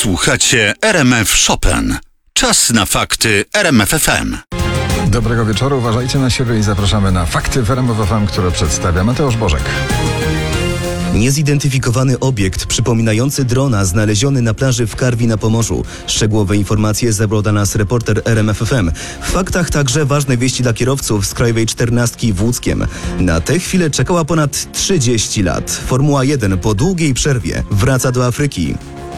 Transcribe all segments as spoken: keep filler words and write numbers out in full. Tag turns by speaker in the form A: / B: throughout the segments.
A: Słuchacie R M F Chopin. Czas na fakty R M F F M.
B: Dobrego wieczoru, uważajcie na siebie i zapraszamy na fakty w R M F F M, które przedstawia Mateusz Bożek.
C: Niezidentyfikowany obiekt przypominający drona znaleziony na plaży w Karwi na Pomorzu. Szczegółowe informacje zebrał dla nas reporter R M F F M. W faktach także ważne wieści dla kierowców z Krajowej czternastki w Łódzkiem. Na tę chwilę czekała ponad trzydzieści lat. Formuła jeden po długiej przerwie wraca do Afryki.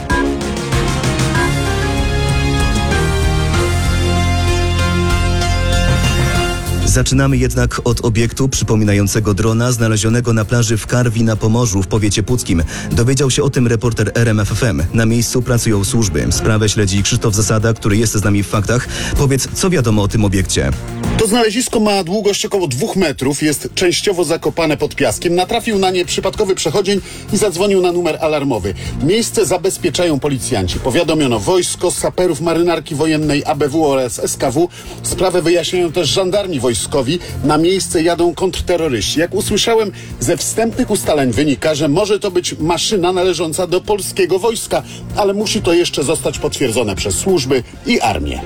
C: Zaczynamy jednak od obiektu przypominającego drona znalezionego na plaży w Karwi na Pomorzu w powiecie puckim. Dowiedział się o tym reporter R M F F M. Na miejscu pracują służby. Sprawę śledzi Krzysztof Zasada, który jest z nami w faktach. Powiedz, co wiadomo o tym obiekcie?
D: To znalezisko ma długość około dwóch metrów, jest częściowo zakopane pod piaskiem. Natrafił na nie przypadkowy przechodzień i zadzwonił na numer alarmowy. Miejsce zabezpieczają policjanci. Powiadomiono wojsko, saperów marynarki wojennej A B W oraz S K W. Sprawę wyjaśniają też żandarmi wojskowi. Na miejsce jadą kontrterroryści. Jak usłyszałem, ze wstępnych ustaleń wynika, że może to być maszyna należąca do polskiego wojska, ale musi to jeszcze zostać potwierdzone przez służby i armię.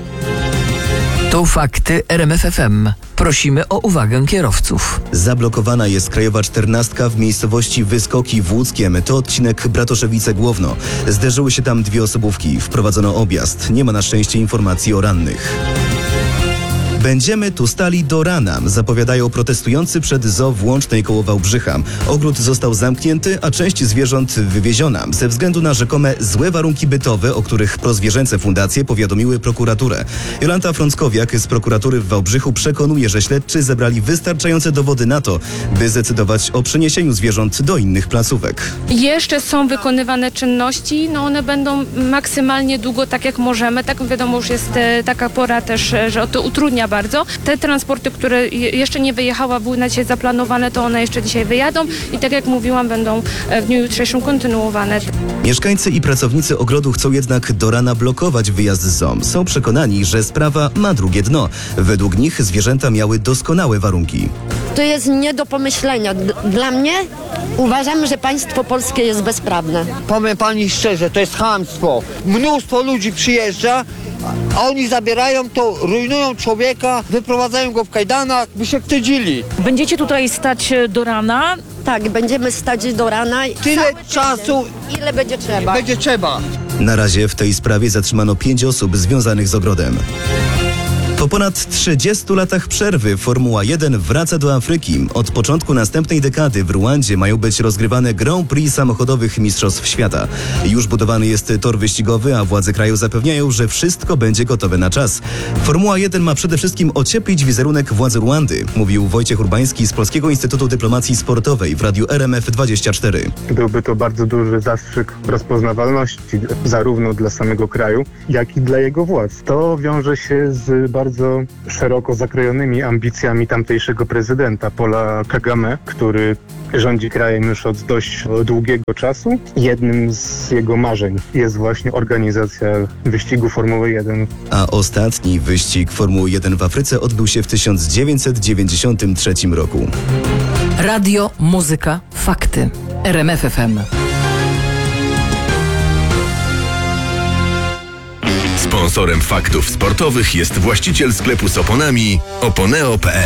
E: To fakty R M F F M. Prosimy o uwagę kierowców.
C: Zablokowana jest Krajowa czternastka w miejscowości Wyskoki w Łódzkiem. To odcinek Bratoszewice-Głowno. Zderzyły się tam dwie osobówki. Wprowadzono objazd. Nie ma na szczęście informacji o rannych. Będziemy tu stali do rana, zapowiadają protestujący przed zoo w Łącznej koło Wałbrzycha. Ogród został zamknięty, a część zwierząt wywieziona ze względu na rzekome złe warunki bytowe, o których prozwierzęce fundacje powiadomiły prokuraturę. Jolanta Frąckowiak z prokuratury w Wałbrzychu przekonuje, że śledczy zebrali wystarczające dowody na to, by zdecydować o przeniesieniu zwierząt do innych placówek.
F: Jeszcze są wykonywane czynności, no one będą maksymalnie długo, tak jak możemy. Tak wiadomo, już jest e, taka pora też, że to utrudnia bardzo. Te transporty, które jeszcze nie wyjechały, były na dzisiaj zaplanowane, to one jeszcze dzisiaj wyjadą i tak jak mówiłam, będą w dniu jutrzejszym kontynuowane.
C: Mieszkańcy i pracownicy ogrodu chcą jednak do rana blokować wyjazd z zoo. Są przekonani, że sprawa ma drugie dno. Według nich zwierzęta miały doskonałe warunki.
G: To jest nie do pomyślenia. Dla mnie uważam, że państwo polskie jest bezprawne.
H: Powiem pani szczerze, to jest chamstwo. Mnóstwo ludzi przyjeżdża, a oni zabierają to, rujnują człowieka, wyprowadzają go w kajdanach, by się wstydzili.
I: Będziecie tutaj stać do rana?
G: Tak, będziemy stać do rana.
H: Tyle czasu,
G: ile będzie trzeba.
H: będzie trzeba.
C: Na razie w tej sprawie zatrzymano pięć osób związanych z ogrodem. Po ponad trzydziestu latach przerwy Formuła jeden wraca do Afryki. Od początku następnej dekady w Ruandzie mają być rozgrywane Grand Prix samochodowych Mistrzostw Świata. Już budowany jest tor wyścigowy, a władze kraju zapewniają, że wszystko będzie gotowe na czas. Formuła jeden ma przede wszystkim ocieplić wizerunek władz Ruandy, mówił Wojciech Urbański z Polskiego Instytutu Dyplomacji Sportowej w radiu R M F dwadzieścia cztery.
J: Byłby to bardzo duży zastrzyk rozpoznawalności zarówno dla samego kraju, jak i dla jego władz. To wiąże się z bardzo bardzo szeroko zakrojonymi ambicjami tamtejszego prezydenta Paula Kagame, który rządzi krajem już od dość długiego czasu. Jednym z jego marzeń jest właśnie organizacja wyścigu Formuły jeden.
C: A ostatni wyścig Formuły jeden w Afryce odbył się w tysiąc dziewięćset dziewięćdziesiątym trzecim roku.
E: Radio, muzyka, fakty. R M F F M.
K: Sponsorem faktów sportowych jest właściciel sklepu z oponami oponeo kropka p l.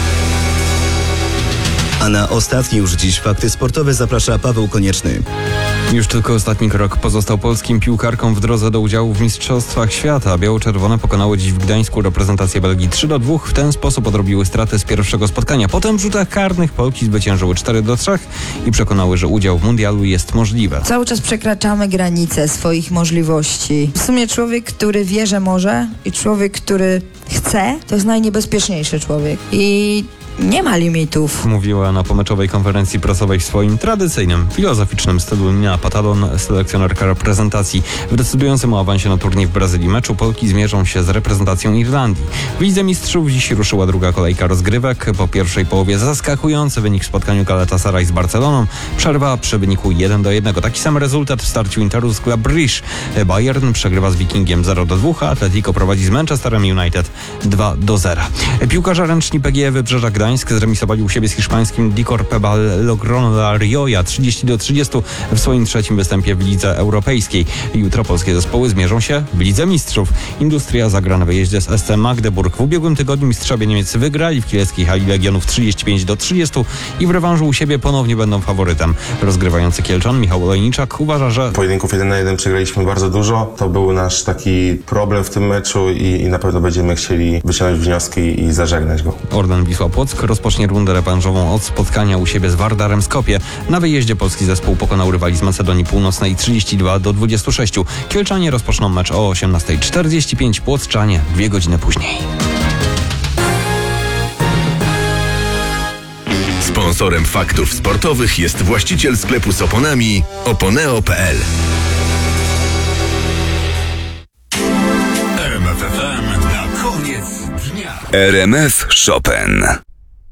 C: A na ostatnie już dziś fakty sportowe zaprasza Paweł Konieczny.
L: Już tylko ostatni krok pozostał polskim piłkarkom w drodze do udziału w Mistrzostwach Świata. Biało-czerwone pokonały dziś w Gdańsku reprezentację Belgii trzy do dwóch. W ten sposób odrobiły straty z pierwszego spotkania. Potem w rzutach karnych Polki zwyciężyły cztery do trzech i przekonały, że udział w mundialu jest możliwy.
M: Cały czas przekraczamy granice swoich możliwości. W sumie człowiek, który wie, że może i człowiek, który chce, to jest najniebezpieczniejszy człowiek. I nie ma limitów.
L: Mówiła na pomeczowej konferencji prasowej w swoim tradycyjnym, filozoficznym stylu Nina Patalon, selekcjonerka reprezentacji. W decydującym o awansie na turniej w Brazylii meczu Polki zmierzą się z reprezentacją Irlandii. W Lidze Mistrzów dziś ruszyła druga kolejka rozgrywek. Po pierwszej połowie zaskakujący wynik w spotkaniu Galatasaray z Barceloną. Przerwa przy wyniku jeden do jednego. Taki sam rezultat w starciu Interu z Club Brugge. Bayern przegrywa z Wikingiem zero do dwóch, a Atletico prowadzi z Manchesterem United dwa do zera. Piłkarze ręczni P G E Wybrzeża Gdańsk Gdańsk zremisowali u siebie z hiszpańskim Dicorpebal Logron La Rioja trzydzieści do trzydziestu w swoim trzecim występie w Lidze Europejskiej. Jutro polskie zespoły zmierzą się w Lidze Mistrzów. Industria zagra na wyjeździe z S C Magdeburg. W ubiegłym tygodniu mistrzowie Niemiec wygrali w kielskiej hali Legionów trzydzieści pięć do trzydziestu i w rewanżu u siebie ponownie będą faworytem. Rozgrywający Kielczan Michał Olejniczak uważa, że
N: pojedynków jeden na jeden przegraliśmy bardzo dużo. To był nasz taki problem w tym meczu i, i na pewno będziemy chcieli wyciągnąć wnioski i zażegnać go.
L: Orlen Wisła Płock rozpocznie rundę rewanżową od spotkania u siebie z Wardarem Skopje. Na wyjeździe polski zespół pokonał rywali z Macedonii Północnej trzydzieści dwa do dwudziestu sześciu. Kielczanie rozpoczną mecz o osiemnasta czterdzieści pięć, Płockczanie dwie godziny później.
K: Sponsorem faktów sportowych jest właściciel sklepu z oponami oponeo kropka p l.
A: R M F F M na koniec dnia.
O: R M F Chopin.